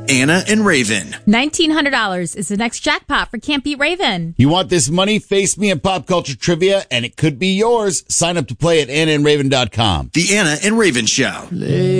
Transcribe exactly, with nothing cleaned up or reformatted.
Anna and Raven. nineteen hundred dollars is the next jackpot for Can't Beat Raven. You want this money? Face me in pop culture trivia, and it could be yours. Sign up to play at anna and raven dot com. The Anna and Raven Show.